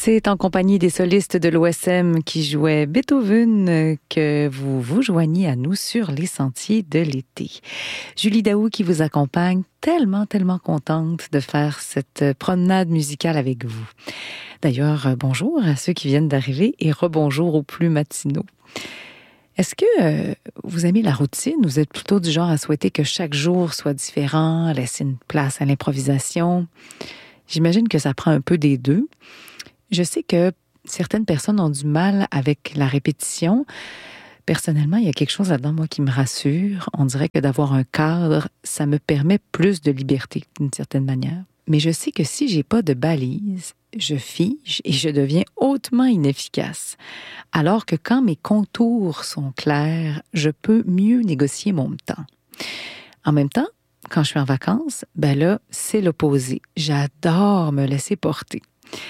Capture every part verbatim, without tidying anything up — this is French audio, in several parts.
C'est en compagnie des solistes de l'O S M qui jouaient Beethoven que vous vous joignez à nous sur les sentiers de l'été. Julie Daou qui vous accompagne, tellement, tellement contente de faire cette promenade musicale avec vous. D'ailleurs, bonjour à ceux qui viennent d'arriver et rebonjour aux plus matinaux. Est-ce que euh, vous aimez la routine? Vous êtes plutôt du genre à souhaiter que chaque jour soit différent, à laisser une place à l'improvisation? J'imagine que ça prend un peu des deux. Je sais que certaines personnes ont du mal avec la répétition. Personnellement, il y a quelque chose là-dedans, moi, qui me rassure. On dirait que d'avoir un cadre, ça me permet plus de liberté, d'une certaine manière. Mais je sais que si j'ai pas de balise, je fige et je deviens hautement inefficace. Alors que quand mes contours sont clairs, je peux mieux négocier mon temps. En même temps, quand je suis en vacances, ben là, c'est l'opposé. J'adore me laisser porter.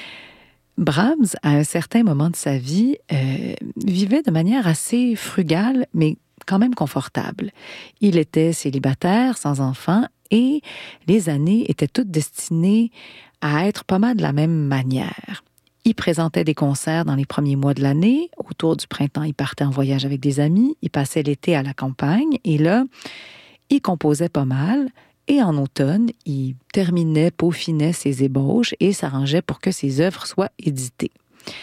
Brahms, à un certain moment de sa vie, euh, vivait de manière assez frugale, mais quand même confortable. Il était célibataire, sans enfant, et les années étaient toutes destinées à être pas mal de la même manière. Il présentait des concerts dans les premiers mois de l'année. Autour du printemps, il partait en voyage avec des amis. Il passait l'été à la campagne. Et là, il composait pas mal. Et en automne, il terminait, peaufinait ses ébauches et s'arrangeait pour que ses œuvres soient éditées.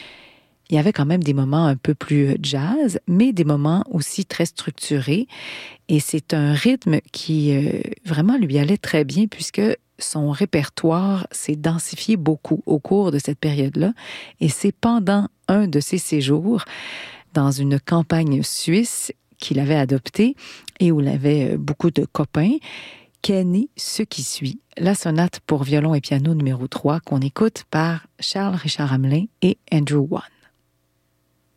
Il y avait quand même des moments un peu plus jazz, mais des moments aussi très structurés. Et c'est un rythme qui euh, vraiment lui allait très bien puisque son répertoire s'est densifié beaucoup au cours de cette période-là. Et c'est pendant un de ses séjours dans une campagne suisse qu'il avait adoptée et où il avait beaucoup de copains qu'est né ce qui suit, la sonate pour violon et piano numéro trois qu'on écoute par Charles Richard Hamelin et Andrew Wan.